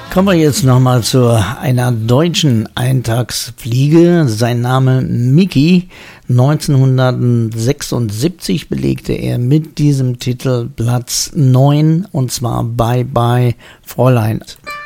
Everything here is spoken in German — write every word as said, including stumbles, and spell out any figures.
Kommen wir jetzt nochmal zu einer deutschen Eintagsfliege. Sein Name Micky. neunzehnhundertsechsundsiebzig belegte er mit diesem Titel Platz neun, und zwar Bye Bye Fräulein.